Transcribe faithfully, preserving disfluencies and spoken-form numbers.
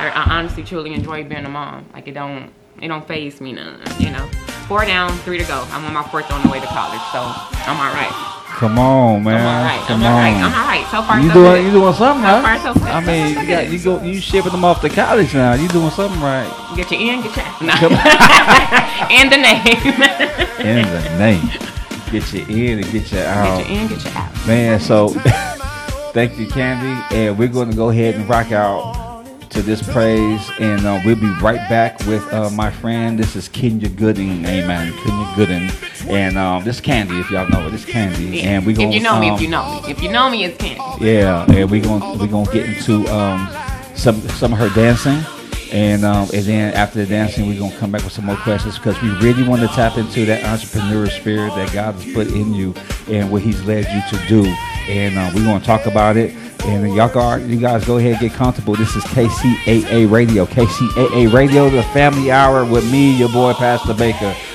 I, I honestly, truly enjoy being a mom. Like it don't, it don't faze me none. You know, four down, three to go. I'm on my fourth on the way to college, so I'm all right. Come on, man. I'm all right. Come I'm all right. on. I'm all right. So far, You so doing good. you doing something, So huh? far, so good. I mean, So you got good. you go you shipping them off to college now. You doing something right. Get your in, get your out. No. And the name. In the name. Get you in and get you out. Get your in, get your out. Man, so thank you, Candy. And we're going to go ahead and rock out to this praise. And uh, we'll be right back with uh, my friend. This is Kenya Gooding. Amen. Kenya Gooding. And um, this is Candy, if y'all know it. This is Candy. Yeah. And we gonna, if you know me, um, if you know me. If you know me, it's Candy. Yeah, and we're going we gonna get into um, some some of her dancing. And um, and then after the dancing, we're going to come back with some more questions because we really want to tap into that entrepreneur spirit that God has put in you and what he's led you to do. And uh, we're going to talk about it. And y'all guys, you guys go ahead and get comfortable. This is K C A A Radio. K C A A Radio, the family hour with me, your boy, Pastor Baker.